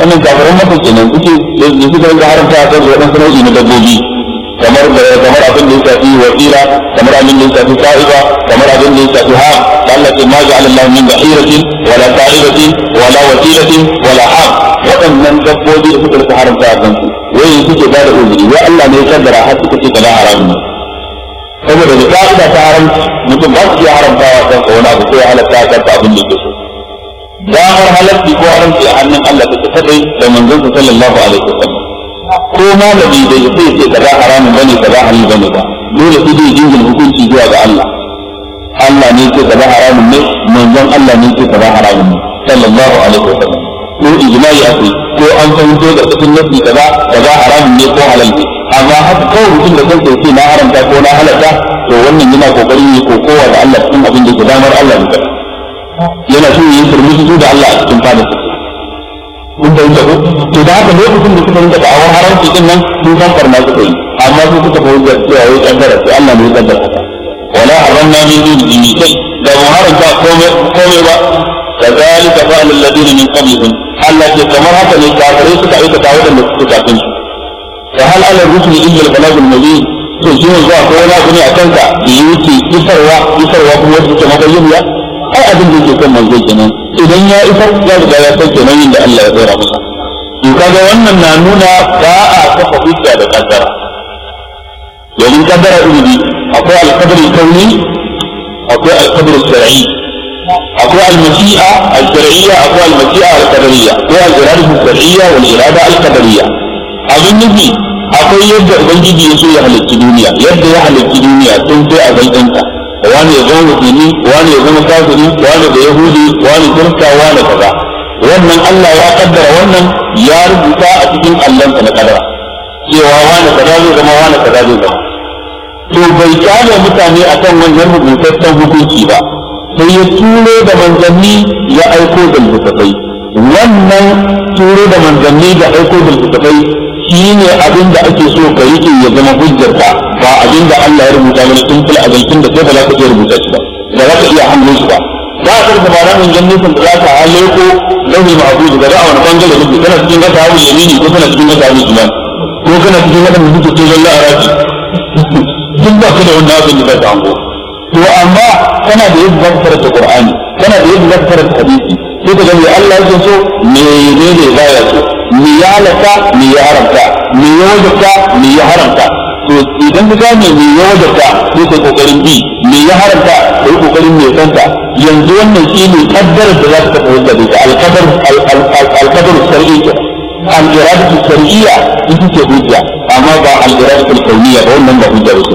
wannan kafiran maka kenan suke ga haramta a kan waɗansu nau'i na dabbobi kamar abin da ya shafi wasila, kamar abin da ya shafi sa'iba, kamar abin da ya shafi ha Allah ce ma ja'ala Allah min bahiratin wala sa'ibatin wala wasilatin wala ha waɗannan dabbobi da suka haramta a kansu wai suke ba da uzuri wai Allah ne ya kaddara har suka ce kaza haramun saboda da ka'ida ta haramci mutum ba su iya haramtawa kansa wani abu ko ya halatta kansa abin da yake so damar halatti ko haramci a hannun Allah take kadai da manzon sallallahu alaihi wasallam ko malami da yake ce kaza haramun bane kaza halal bane ba dole sai dai jingina hukunci zuwa ga Allah Allah ne ce kaza haramun ne manzon Allah ne ce kaza haramun ne sallallahu alaihi wasallam ko ijma'i akai ko an fahimto da cikin nafi kaza haramun ne ko halal ne amma haka kawai mutum da kansa yake na haramta ko na halalta to wannan yana kokari ne ko kowa da Allah cikin abin da ke damar Allah ne yana so yin turmushi da Allah a cikin fadar sa kun da yake to da haka lokacin da suka rinka da'awar haramci din nan sun san farma suka yi amma su suka fahimta cewa wai kaddara sai Allah ne ya kaddara haka wala haramna min dunihi shay da mu haramta komai ba kadhalika fa'al alladhina min qablihim Allah ce kamar haka ne kafirai suka aikata wadanda suka kafin su fa hal ala rusuli illa al-balagh al-mubin to shi ne zuwa ko wani abu ne a kanka da yi wuce isarwa kuma wanda ke mabayyana ai abin da yake kan manzo kenan idan ya isar ya riga ya san kenan inda Allah ya tsara masa to kaga wannan na nuna ba a kafa hujja da kaddara domin kaddara ilimi akwai al-qadr al-kawni akwai al-qadr al-shar'i akwai al-mashi'a al-shar'iyya akwai al-mashi'a al-qadariyya ko al-irada al-shar'iyya wal irada al-qadariyya abin nufi akwai yadda ubangiji ya so ya halicci duniya yadda ya halicci duniya tun sai a zalɗanta wani ya zama musulmi wani ya zama kafiri wani da yahudi wani kirista wani kaza wannan Allah ya kaddara wannan ya rubuta a cikin Allahnsa na kadara cewa wani kaza zai zama wani kaza zai zama to bai kyale mutane akan wannan rubutaccen hukunci ba sai ya turo da manzanni ya aiko da littattafai wannan turo da manzanni da aiko da littattafai shi ne abin da ake so ka yi ya zama hujjarka ba abin da Allah ya rubuta mana tun fil azalkin da sai ba za ka iya rubuta shi ba da za ka iya hango shi ba za ka karɓa baran manzon nisan da za ka haleko lauhi ma'budu da a wani bangare ne kana cikin gasa hawo yamini ko kana cikin gasa hawo iman ko kana cikin gasa mutu ce zalla a rafi duk ba ka da wannan abin da za ka hango to amma kana da yadda za ka karanta Qur'ani kana da yadda za ka karanta hadisi sai ka ga me Allah yake so menene ba ya so me ya halaka me ya haramta me ya wajabta me ya haramta to idan ka gane me ya wajabta sai kai kokarin bi me ya haramta kai kokarin me santa yanzu wannan shine kaddarar da za ka tafi da ita al-qadar shar'i al-iradatu shar'iyya ita ce hujja amma ba al-iradatu kauniyya ba wannan ba hujja ba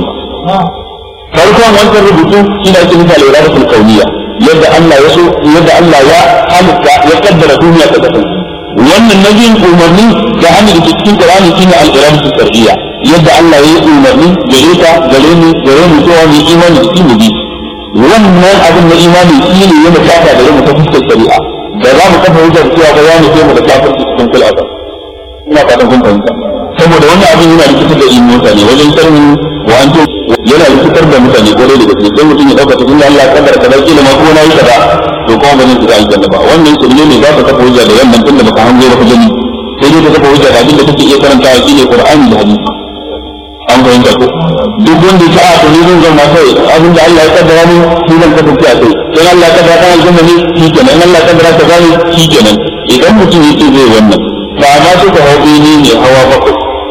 farkon wannan rubutu shine ake nufi al-iradatu kauniyya yadda Allah ya so yadda Allah ya halitta ya kaddara duniya ta kasance wannan nabiyin umarni da hannun da cikin Qur'ani shine al-iradatu shar'iyya yadda Allah ya yi umarni gare ta gare mu cewa mu imani da mu bi wannan abin na imani shine yana kafa da mu ta fuskar shari'a da za mu kafa hujjar cewa ba za mu kai mu da kafirci cikin kulaba ina fatan kun fahimta saboda wannan abin yana rikitar da imani mutane wajen sanin wa anto yana rikitar da mutane gore da gaske sai mutum ya dauka cikin Allah ya kaddara kaza kila ma ko na yi kaza to kuma ba zai shiga aljanna ba wannan shirye ne za ka kafa hujja da wannan tunda baka hango ba kujani sai dai ka kafa hujja da abin da kake iya karantawa shine Qur'ani da hadisi an fahimta ko duk wanda ya a to ne zan zama kai abin da Allah ya kaddara ne shi zan kasance a kai in Allah ya kaddara kana aljanna ne shi kenan in Allah ya kaddara ka gane shi kenan idan mutum yake zai wannan ba ma su ka hau ne hawa bakwai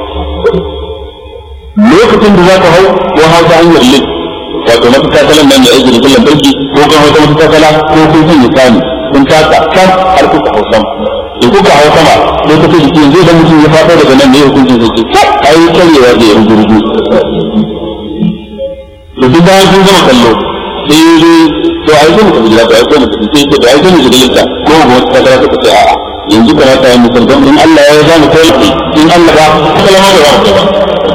lokacin da za ka hau ko hau ta hanyar lid wato na fitakalan nan da aiki da kullum barki ko kan hau ta fitakala ko kun san ya sani kun taka kan har kuka hau sama in kuka hau sama lokacin da yanzu idan mutum ya faɗo daga nan ne hukuncin zai ce ai karyewa da yan gurgu to duk bayan sun gama kallo sai yi to ai kuma ka jira ba ai kuma ka ce to ai kuma shiga lissa ko ba ta kala ka ce a'a yanzu kana ta yi mutum don in Allah ya zama kai in Allah ba kalama ba za ba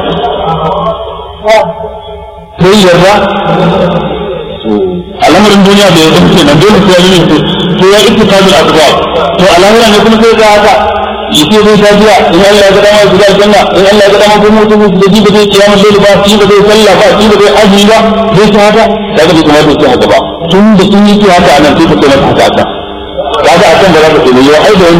sai yarda al'amarin duniya da ya zama kenan dole sai ya yi to ya ittifaqul asbab to al'amura ne kuma sai ga haka yake zai tafiya in Allah ya ga dama su ga aljanna in Allah ya ga dama kuma mutum su ji ba zai kiyama dole ba shi ba zai sallah ba shi ba zai azumi ba zai ta haka daga da kuma zai haka ba tun da in yake haka anan sai ka ce masa haka kaga akan da za ka ce ne yau ai da